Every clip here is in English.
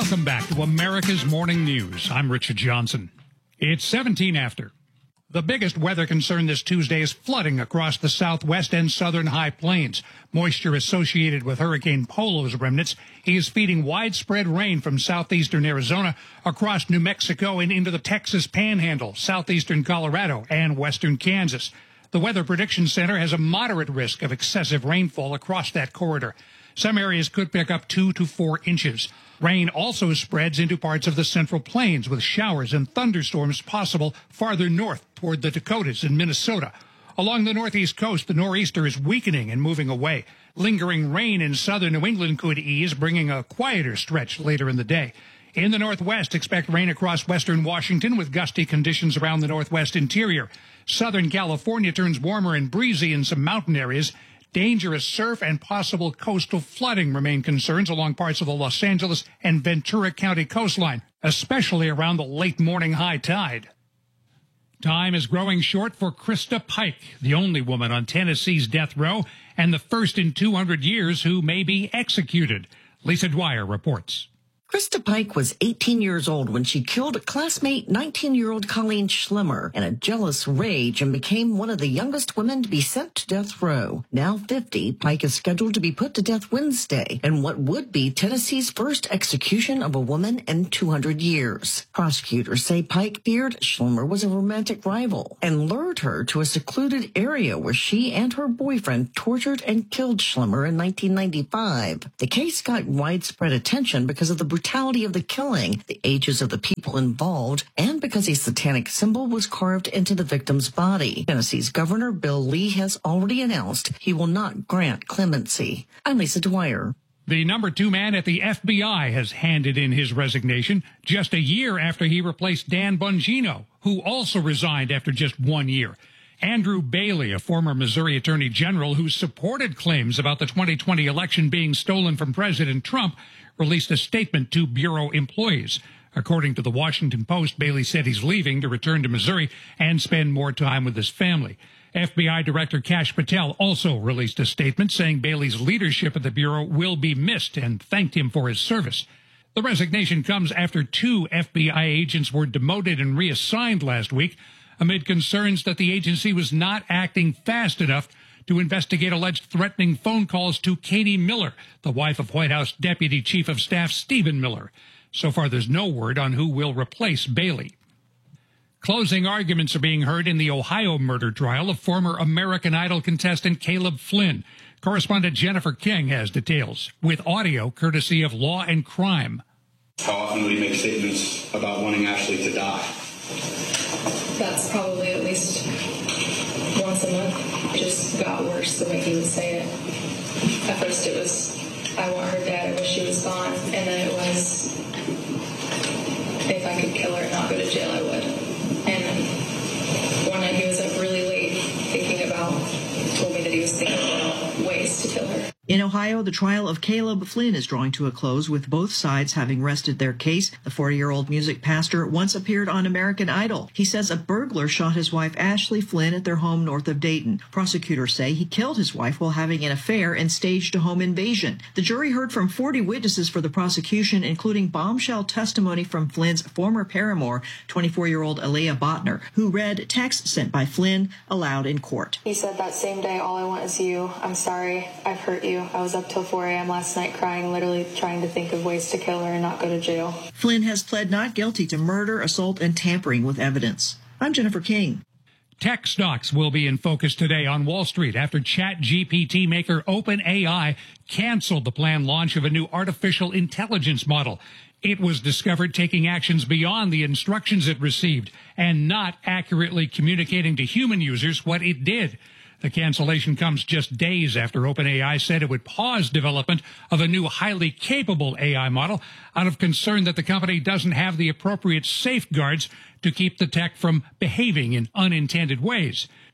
Welcome back to America's Morning News. I'm Richard Johnson. It's 17 after. The biggest weather concern this Tuesday is flooding across the southwest and southern high plains. Moisture associated with Hurricane Polo's remnants is feeding widespread rain from southeastern Arizona across New Mexico and into the Texas Panhandle, southeastern Colorado, and western Kansas. The Weather Prediction Center has a moderate risk of excessive rainfall across that corridor. Some areas could pick up 2 to 4 inches. Rain also spreads into parts of the Central Plains with showers and thunderstorms possible farther north toward the Dakotas and Minnesota. Along the northeast coast, the nor'easter is weakening and moving away. Lingering rain in southern New England could ease, bringing a quieter stretch later in the day. In the northwest, expect rain across western Washington with gusty conditions around the northwest interior. Southern California turns warmer and breezy in some mountain areas. Dangerous surf and possible coastal flooding remain concerns along parts of the Los Angeles and Ventura County coastline, especially around the late morning high tide. Time is growing short for Krista Pike, the only woman on Tennessee's death row and the first in 200 years who may be executed. Lisa Dwyer reports. Krista Pike was 18 years old when she killed classmate 19-year-old Colleen Schlimmer in a jealous rage and became one of the youngest women to be sent to death row. Now 50, Pike is scheduled to be put to death Wednesday in what would be Tennessee's first execution of a woman in 200 years. Prosecutors say Pike feared Schlimmer was a romantic rival and lured her to a secluded area where she and her boyfriend tortured and killed Schlimmer in 1995. The case got widespread attention because of the brutality of the killing, the ages of the people involved, and because a satanic symbol was carved into the victim's body. Tennessee's Governor Bill Lee has already announced he will not grant clemency. I'm Lisa Dwyer. The number 2 man at the FBI has handed in his resignation just a year after he replaced Dan Bongino, who also resigned after just 1 year. Andrew Bailey, a former Missouri Attorney General who supported claims about the 2020 election being stolen from President Trump, released a statement to Bureau employees. According to the Washington Post, Bailey said he's leaving to return to Missouri and spend more time with his family. FBI Director Kash Patel also released a statement saying Bailey's leadership at the Bureau will be missed and thanked him for his service. The resignation comes after 2 FBI agents were demoted and reassigned last week amid concerns that the agency was not acting fast enough to investigate alleged threatening phone calls to Katie Miller, the wife of White House Deputy Chief of Staff Stephen Miller. So far, there's no word on who will replace Bailey. Closing arguments are being heard in the Ohio murder trial of former American Idol contestant Caleb Flynn. Correspondent Jennifer King has details, with audio courtesy of Law and Crime. How often would he make statements about wanting Ashley to die? That's probably at least once a month. It just got worse the way he would say it. At first it was, I want her dead, I wish she was gone. And then it was, if I could kill her and not go to jail, I would. And then one night he was up really late thinking about, told me that he was thinking about ways to kill her. In Ohio, the trial of Caleb Flynn is drawing to a close, with both sides having rested their case. The 40-year-old music pastor once appeared on American Idol. He says a burglar shot his wife Ashley Flynn at their home north of Dayton. Prosecutors say he killed his wife while having an affair and staged a home invasion. The jury heard from 40 witnesses for the prosecution, including bombshell testimony from Flynn's former paramour, 24-year-old Aaliyah Botner, who read texts sent by Flynn aloud in court. He said that same day, all I want is you. I'm sorry. I've hurt you. I was up till 4 a.m. last night crying, literally trying to think of ways to kill her and not go to jail. Flynn has pled not guilty to murder, assault, and tampering with evidence. I'm Jennifer King. Tech stocks will be in focus today on Wall Street after ChatGPT maker OpenAI canceled the planned launch of a new artificial intelligence model. It was discovered taking actions beyond the instructions it received and not accurately communicating to human users what it did. The cancellation comes just days after OpenAI said it would pause development of a new highly capable AI model out of concern that the company doesn't have the appropriate safeguards to keep the tech from behaving in unintended ways.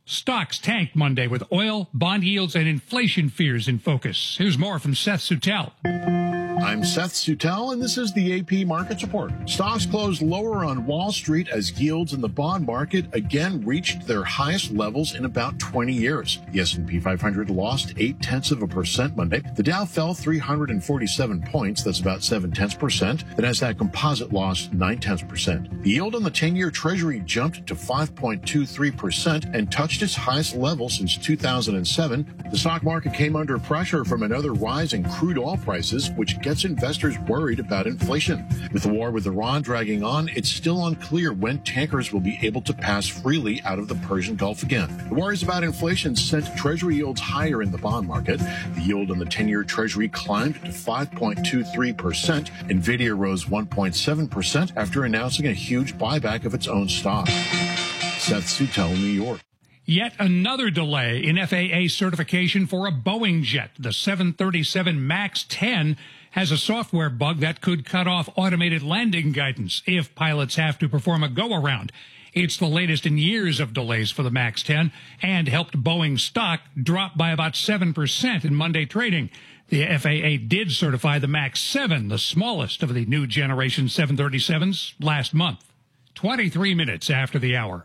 Stocks tanked Monday with oil, bond yields, and inflation fears in focus. Here's more from Seth Sutel. I'm Seth Sutel, and this is the AP Markets Report. Stocks closed lower on Wall Street as yields in the bond market again reached their highest levels in about 20 years. The S&P 500 lost 0.8% Monday. The Dow fell 347 points. That's about 0.7%. The Nasdaq Composite lost 0.9%. The yield on the 10-year Treasury jumped to 5.23% and touched its highest level since 2007. The stock market came under pressure from another rise in crude oil prices, which gets investors worried about inflation. With the war with Iran dragging on, it's still unclear when tankers will be able to pass freely out of the Persian Gulf again. The worries about inflation sent Treasury yields higher in the bond market. The yield on the 10-year Treasury climbed to 5.23%. Nvidia rose 1.7% after announcing a huge buyback of its own stock. Seth Sutel, New York. Yet another delay in FAA certification for a Boeing jet. The 737 MAX 10 has a software bug that could cut off automated landing guidance if pilots have to perform a go-around. It's the latest in years of delays for the MAX 10 and helped Boeing stock drop by about 7% in Monday trading. The FAA did certify the MAX 7, the smallest of the new generation 737s, last month. 23 minutes after the hour.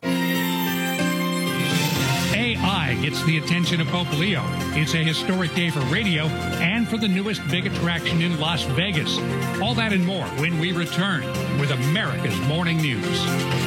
AI gets the attention of Pope Leo. It's a historic day for radio and for the newest big attraction in Las Vegas. All that and more when we return with America's Morning News.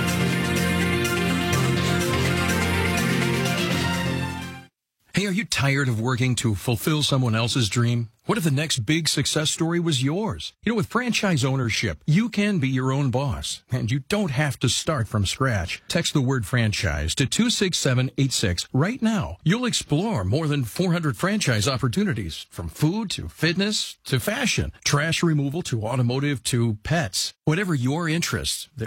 Hey, are you tired of working to fulfill someone else's dream? What if the next big success story was yours? You know, with franchise ownership, you can be your own boss, and you don't have to start from scratch. Text the word franchise to 26786 right now. You'll explore more than 400 franchise opportunities, from food to fitness to fashion, trash removal to automotive to pets. Whatever your interests,